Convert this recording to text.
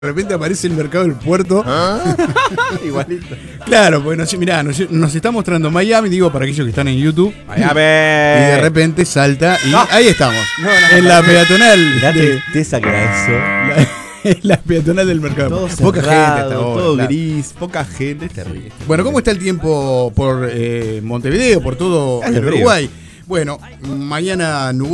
De repente aparece el mercado del puerto. Igualito. Claro, porque nos está mostrando Miami, digo, para aquellos que están en YouTube. Miami. Y de repente salta y No. ahí estamos. No, en la peatonal. Mirá tristeza que era eso. En la peatonal del mercado. Todo Poca gente cerrado, hasta ahora. todo claro. gris, poca gente, es terrible. Bueno, ¿cómo está el tiempo por Montevideo, por todo Hace el frío. Uruguay? Bueno, mañana nuboso.